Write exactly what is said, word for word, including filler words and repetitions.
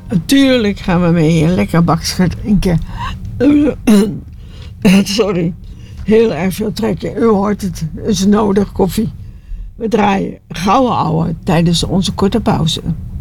Natuurlijk gaan we mee een lekker bakje drinken. Sorry, heel erg veel trekken. U hoort het, is nodig koffie. We draaien gouden ouwe tijdens onze korte pauze.